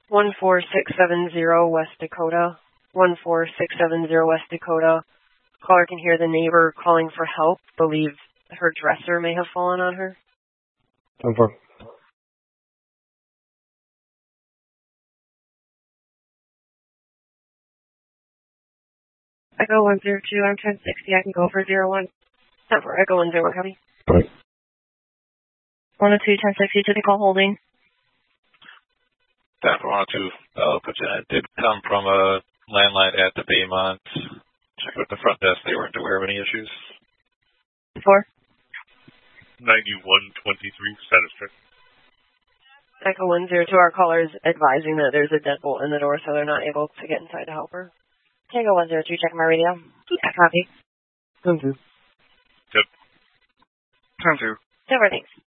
14670 West Dakota. 14670 West Dakota. Caller can hear the neighbor calling for help. Believe her dresser may have fallen on her. 10-4. Echo 102, I'm 1060. I can go for 01. 10-4, Echo 101, copy. Right. 102, 1060 to the call holding. 10-4, 102, it did come from a landline at the Baymont. Check with the front desk. They weren't aware of any issues. 4. 9123, satisfied. Echo 102, our caller is advising that there's a deadbolt in the door, so they're not able to get inside to help her. Tango 102, check my radio. Yeah, copy. 10-2. Yep. 10-2. Silver, thanks.